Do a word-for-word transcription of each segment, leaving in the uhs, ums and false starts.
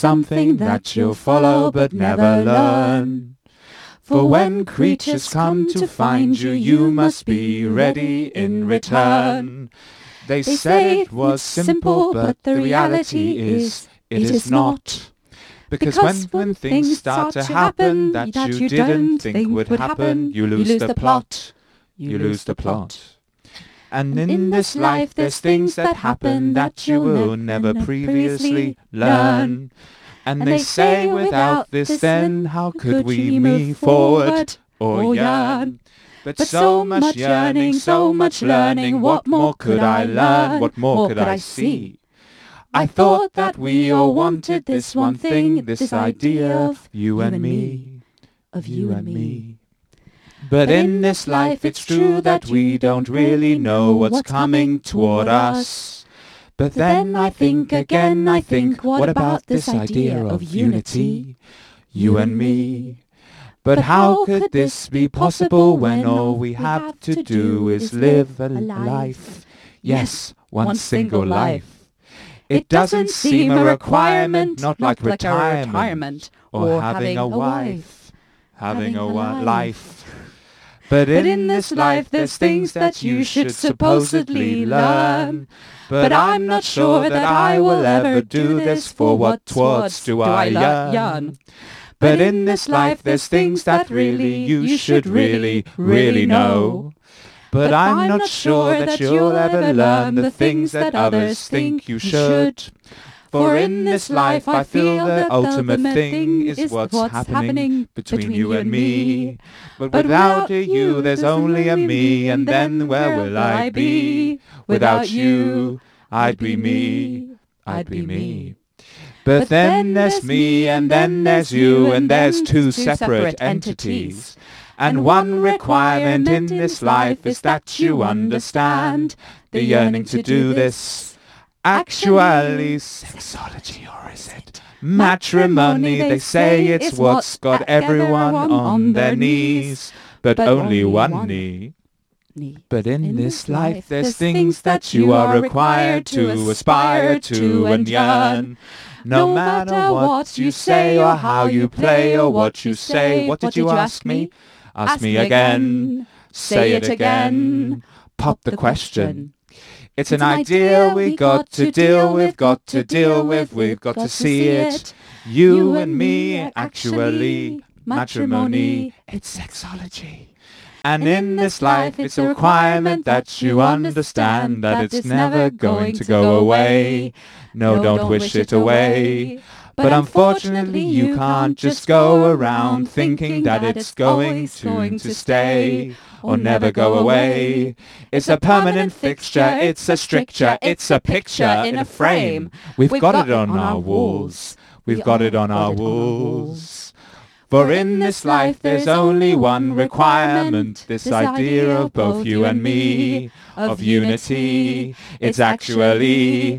something that you'll follow but never learn. For when creatures come to find you, you must be ready in return. They said it was simple, but the reality is it is not. Because when, when things start to happen that you didn't think would happen, you lose the plot. You lose the plot. And in this life there's things that happen that you will never previously learn. And they say without this then how could we move forward or yearn? But so much yearning, so much learning, what more could I learn? What more could I see? I thought that we all wanted this one thing, this idea of you and me, of you and me. But in this life it's true that we don't really know what's coming toward us. But then I think again, I think, what about this idea of unity, you and me? But how could this be possible when all we have to do is live a life? Yes, one single life. It doesn't seem a requirement, not like retirement or having a wife, having a life. But in this life there's things that you should supposedly learn. But I'm not sure that I will ever do this, for what towards do I yearn? But in this life there's things that really you should really, really know. But I'm not sure that you'll ever learn the things that others think you should. For in this life I feel the ultimate thing is what's happening between you and me. But without a you there's only a me, and then where will I be? Without you I'd be me, I'd be me. But then there's me, and then there's you, and there's two separate entities. And one requirement in this life is that you understand the yearning to do this. Actually, sexology, or is it matrimony? They say it's what's got everyone on their knees, but only one knee. But in this life there's things that you are required to aspire to and yearn. No matter what you say or how you play or what you say. What did you ask me? Ask me again. Say it again. Pop the question. It's an idea we got to deal with, got to deal with, we've got to see it. You and me, actually, matrimony, it's sexology. And in this life it's a requirement that you understand that it's never going to go away. No, don't wish it away. But unfortunately you can't just go around thinking that it's going to, to stay or never go away. It's a permanent fixture, it's a stricture, it's a picture in a frame. We've got it on our walls, we've got it on our walls. For in this life there's only one requirement, this idea of both you and me, of unity. It's actually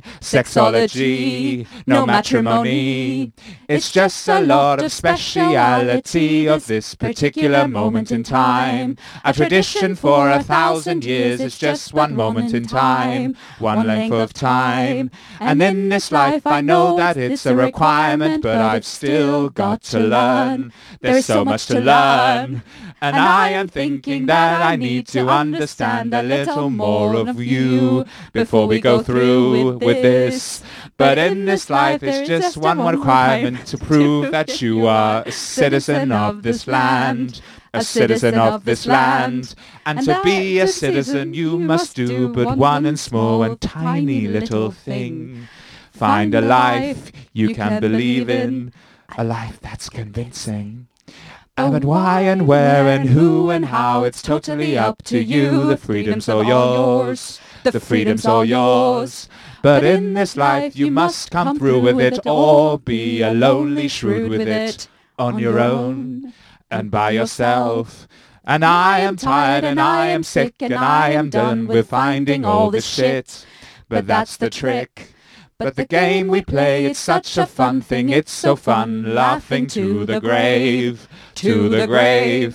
sexology, no matrimony. It's just a lot of speciality of this particular moment in time. A tradition for a thousand years is just one moment in time, one length of time. And in this life I know that it's a requirement, but I've still got to learn. There's so much to learn, and I am thinking that I need to understand a little more of you before we go through with this. But in this life it's just one requirement to prove that you are a citizen of this land, a citizen of this land. And to be a citizen you must do but one and small and tiny little thing. Find a life you can believe in, a life that's convincing. Uh, but why and where and who and how, it's totally up to you. The freedom's all yours, the freedom's all yours. But in this life you must come through with it, or be a lonely shrew with it, on your own and by yourself. And I am tired and I am sick and I am done with finding all this shit. But that's the trick. But the game we play, it's such a fun thing, it's so fun, laughing to the grave, to the grave.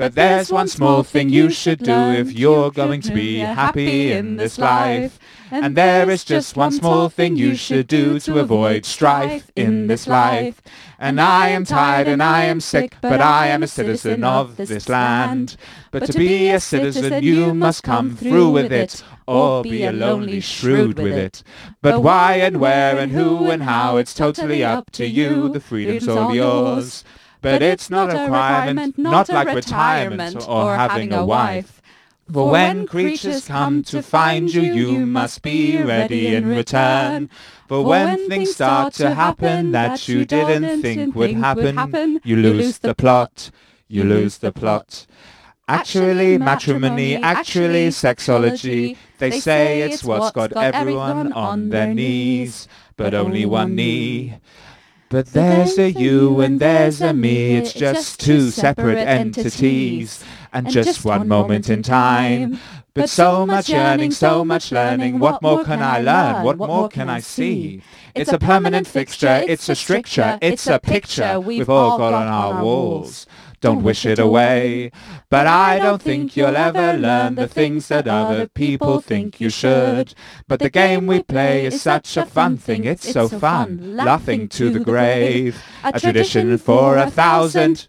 But there's one small thing you should do if you're going to be happy in this life. And there is just one small thing you should do to avoid strife in this life. And I am tired and I am sick, but I am a citizen of this land. But to be a citizen you must come through with it, or be a lonely shrew with it. But why and where and who and how, it's totally up to you, the freedom's all yours. But it's not a requirement, not like retirement or having a wife. For when creatures come to find you, you must be ready in return. For when things start to happen that you didn't think would happen, you lose the plot, you lose the plot. Actually, matrimony, actually, sexology, they say it's what's got everyone on their knees, but only one knee. But there's a you and there's a me, it's just two separate entities, and just one moment in time. But so much yearning, so much learning, what more can I learn, what more can I see? It's a permanent fixture, it's a stricture, it's a picture we've all got on our walls. Don't wish it away, but I don't think you'll ever learn the things that other people think you should. But the game we play is such a fun thing, it's so fun, laughing to the grave, a tradition for a thousand.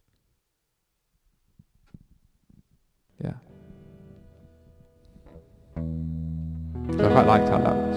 Yeah. So I quite liked how that